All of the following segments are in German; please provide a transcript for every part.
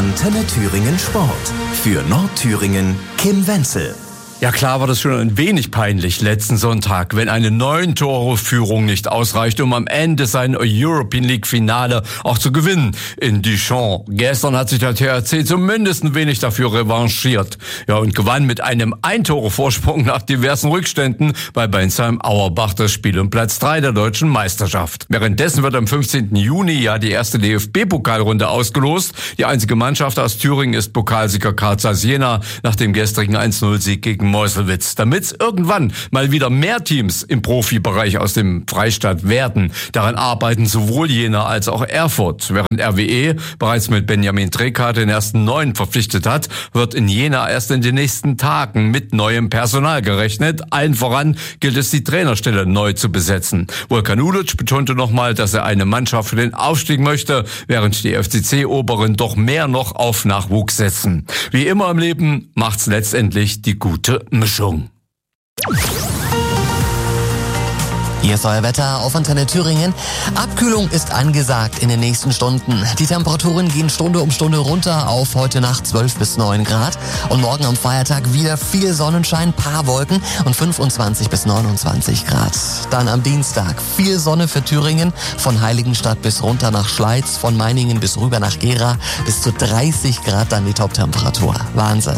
Antenne Thüringen Sport. Für Nordthüringen Kim Wenzel. Ja, klar war das schon ein wenig peinlich letzten Sonntag, wenn eine 9-Tore-Führung nicht ausreicht, um am Ende sein European League-Finale auch zu gewinnen in Dijon. Gestern hat sich der THC zumindest ein wenig dafür revanchiert. Ja, und gewann mit einem 1-Tore-Vorsprung nach diversen Rückständen bei Bensheim-Auerbach das Spiel um Platz 3 der deutschen Meisterschaft. Währenddessen wird am 15. Juni ja die erste DFB-Pokalrunde ausgelost. Die einzige Mannschaft aus Thüringen ist Pokalsieger Carl Zeiss Jena nach dem gestrigen 1-0-Sieg gegen Meuselwitz. Damit es irgendwann mal wieder mehr Teams im Profibereich aus dem Freistaat werden. Daran arbeiten sowohl Jena als auch Erfurt. Während RWE bereits mit Benjamin Trekar den ersten Neuen verpflichtet hat, wird in Jena erst in den nächsten Tagen mit neuem Personal gerechnet. Allen voran gilt es, die Trainerstelle neu zu besetzen. Volkan Ulic betonte nochmal, dass er eine Mannschaft für den Aufstieg möchte, während die FCC-Oberen doch mehr noch auf Nachwuchs setzen. Wie immer im Leben macht's letztendlich die gute Mischung. Hier ist euer Wetter auf Antenne Thüringen. Abkühlung ist angesagt in den nächsten Stunden. Die Temperaturen gehen Stunde um Stunde runter auf heute Nacht 12 bis 9 Grad. Und morgen am Feiertag wieder viel Sonnenschein, paar Wolken und 25 bis 29 Grad. Dann am Dienstag viel Sonne für Thüringen, von Heiligenstadt bis runter nach Schleiz, von Meiningen bis rüber nach Gera, bis zu 30 Grad dann die Toptemperatur. Wahnsinn.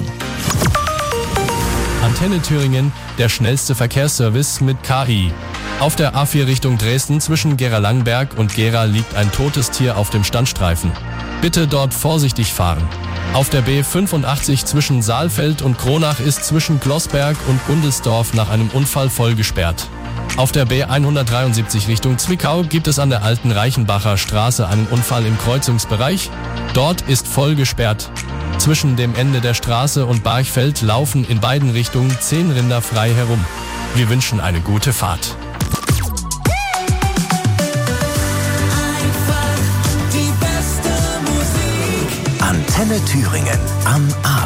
Antenne Thüringen, der schnellste Verkehrsservice mit KI. Auf der A4 Richtung Dresden zwischen Gera-Langberg und Gera liegt ein totes Tier auf dem Standstreifen. Bitte dort vorsichtig fahren. Auf der B85 zwischen Saalfeld und Kronach ist zwischen Glossberg und Gundelsdorf nach einem Unfall voll gesperrt. Auf der B173 Richtung Zwickau gibt es an der alten Reichenbacher Straße einen Unfall im Kreuzungsbereich. Dort ist voll gesperrt. Zwischen dem Ende der Straße und Barchfeld laufen in beiden Richtungen 10 Rinder frei herum. Wir wünschen eine gute Fahrt. Antenne Thüringen am Abend.